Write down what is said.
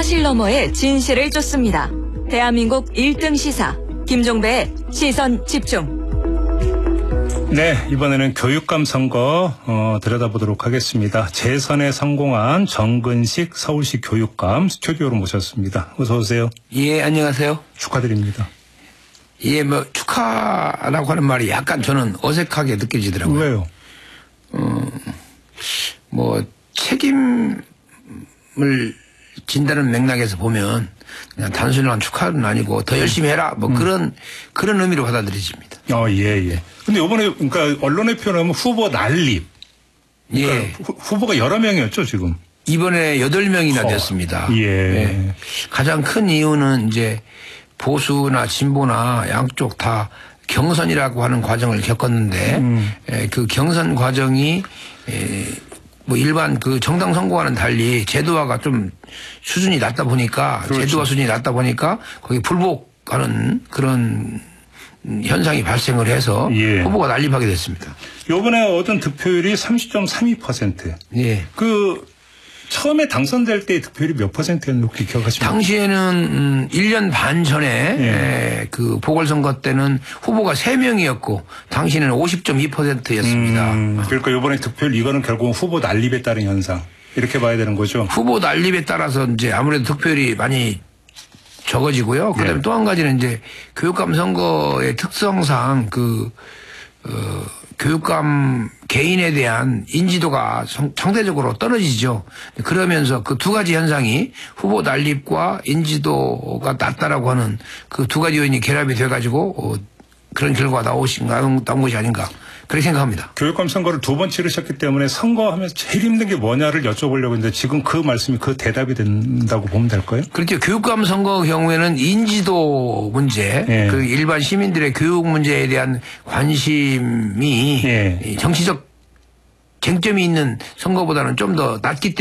사실 너머의 진실을 쫓습니다. 대한민국 1등 시사 김종배의 시선 집중. 네, 이번에는 교육감 선거 들여다보도록 하겠습니다. 재선에 성공한 정근식 서울시 교육감 스튜디오로 모셨습니다. 어서 오세요. 예, 안녕하세요. 축하드립니다. 예, 뭐 축하라고 하는 말이 약간 저는 어색하게 느껴지더라고요. 왜요? 뭐 책임을 진다는 맥락에서 보면 그냥 단순한 축하는 아니고 더 열심히 해라 뭐 그런 의미로 받아들여집니다. 예. 근데 이번에 그러니까 언론에 표현하면 후보 난립. 그러니까 예. 후보가 여러 명이었죠, 지금. 이번에 8명이나 됐습니다. 예. 예. 가장 큰 이유는 이제 보수나 진보나 양쪽 다 경선이라고 하는 과정을 겪었는데 그 경선 과정이 뭐 일반 그 정당 선거와는 달리 제도화가 좀 수준이 낮다 보니까 그렇죠. 제도화 수준이 낮다 보니까 거기 불복하는 그런 현상이 발생을 해서 예. 후보가 난립하게 됐습니다. 이번에 얻은 득표율이 30.32%. 예. 그 처음에 당선될 때 득표율이 몇 %였는지 혹시 기억하십니까? 당시에는 1년 반 전에 그 보궐선거 때는 후보가 3명이었고 당시에는 50.2%였습니다. 그러니까 이번에 득표율 이거는 결국은 후보 난립에 따른 현상 이렇게 봐야 되는 거죠. 후보 난립에 따라서 이제 아무래도 득표율이 많이 적어지고요. 그다음에 또 한 가지는 이제 교육감 선거의 특성상 교육감 개인에 대한 인지도가 상대적으로 떨어지죠. 그러면서 그 두 가지 현상이 후보 난립과 인지도가 낮다라고 하는 그 두 가지 요인이 결합이 돼가지고 그런 결과가 나온 것이 아닌가 그렇게 생각합니다. 교육감 선거를 2번 치르셨기 때문에 선거하면서 제일 힘든 게 뭐냐를 여쭤보려고 했는데 지금 그 말씀이 그 대답이 된다고 보면 될까요? 그렇죠. 교육감 선거 경우에는 인지도 문제, 그 일반 시민들의 교육 문제에 대한 관심이 정치적 쟁점이 있는 선거보다는 좀 더 낮기 때문에